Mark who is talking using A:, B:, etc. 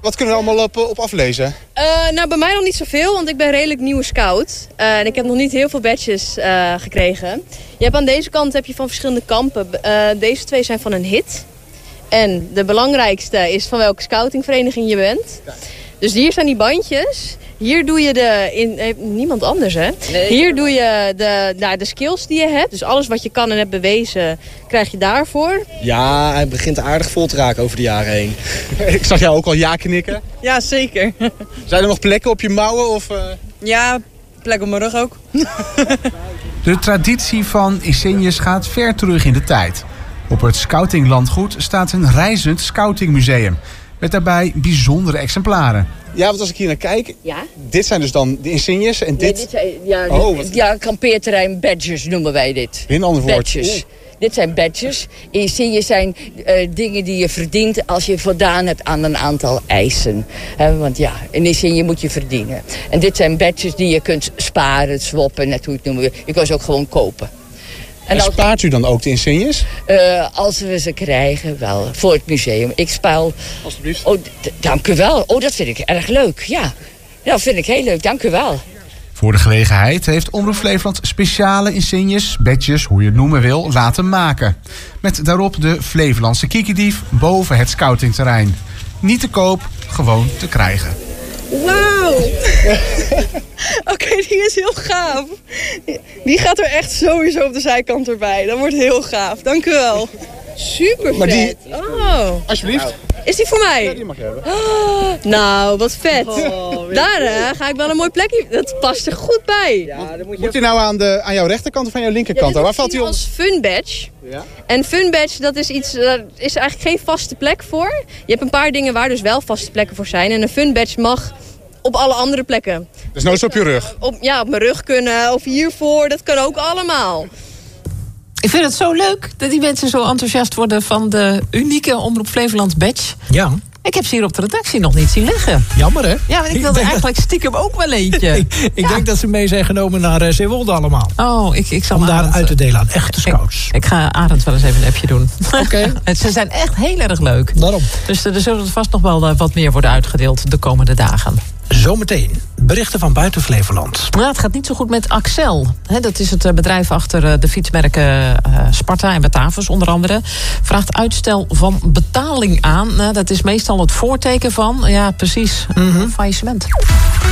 A: Wat kunnen we allemaal op aflezen?
B: Nou, bij mij nog niet zoveel, want ik ben redelijk nieuwe scout. En ik heb nog niet heel veel badges gekregen. Je hebt aan deze kant heb je van verschillende kampen. Deze 2 zijn van een hit. En de belangrijkste is van welke scoutingvereniging je bent. Dus hier zijn die bandjes. Hier doe je niemand anders, hè? Nee. Hier doe je de skills die je hebt. Dus alles wat je kan en hebt bewezen, krijg je daarvoor.
C: Ja, hij begint aardig vol te raken over de jaren heen.
A: Ik zag jou ook al ja knikken.
D: Ja, zeker.
A: Zijn er nog plekken op je mouwen? Of,
D: Ja, plek op mijn rug ook.
E: De traditie van insignes gaat ver terug in de tijd. Op het scoutinglandgoed staat een reizend scoutingmuseum. Met daarbij bijzondere exemplaren.
A: Ja, want als ik hier naar kijk, dit zijn dus dan de insignes en dit...
F: Nee, dit zijn, kampeerterrein badges noemen wij dit.
A: Weer een ander woord.
F: Badges. Dit zijn badges. Insignes zijn dingen die je verdient als je voldaan hebt aan een aantal eisen. Want ja, een insigne moet je verdienen. En dit zijn badges die je kunt sparen, swappen, net hoe het noemen we. Je kan ze ook gewoon kopen.
A: En spaart u dan ook de insignes?
F: Als we ze krijgen, wel. Voor het museum. Ik spaal...
A: Alsjeblieft.
F: Oh, dank u wel. Oh, dat vind ik erg leuk. Ja, dat vind ik heel leuk. Dank u wel.
E: Voor de gelegenheid heeft Omroep Flevoland speciale insignes, badges, hoe je het noemen wil, laten maken. Met daarop de Flevolandse kiekendief boven het scoutingterrein. Niet te koop, gewoon te krijgen.
D: Wauw! Oké, die is heel gaaf. Die gaat er echt sowieso op de zijkant erbij. Dat wordt heel gaaf. Dank u wel. Super vet.
A: Die...
D: Oh.
A: Alsjeblieft.
D: Is die voor mij?
A: Ja, die mag je hebben.
D: Oh, nou, wat vet. Daar ga ik wel een mooi plekje. Dat past er goed bij. Ja,
A: dan moet hij nou aan jouw rechterkant of aan jouw linkerkant? Waar valt hij om?
B: Als fun badge. Ja. En fun badge, dat is iets, daar is eigenlijk geen vaste plek voor. Je hebt een paar dingen waar dus wel vaste plekken voor zijn. En een fun badge mag op alle andere plekken.
A: Dus nooit op je rug?
B: Op mijn rug kunnen of hiervoor, dat kan ook allemaal.
G: Ik vind het zo leuk dat die mensen zo enthousiast worden van de unieke Omroep Flevoland badge.
H: Ja.
G: Ik heb ze hier op de redactie nog niet zien liggen.
H: Jammer, hè?
G: Ja, maar ik wilde eigenlijk stiekem ook wel eentje.
H: Ik denk dat ze mee zijn genomen naar Zeewolde allemaal.
G: Oh, ik zal
H: om daar uit te delen aan echte scouts.
G: Ik ga Arend wel eens even een appje doen.
H: Oké.
G: Ze zijn echt heel erg leuk.
H: Daarom.
G: Dus er zullen vast nog wel wat meer worden uitgedeeld de komende dagen.
H: Zometeen berichten van buiten Flevoland.
G: Nou, het gaat niet zo goed met Axel. Dat is het bedrijf achter de fietsmerken Sparta en Batavus onder andere. Vraagt uitstel van betaling aan. Dat is meestal het voorteken van, ja precies, faillissement.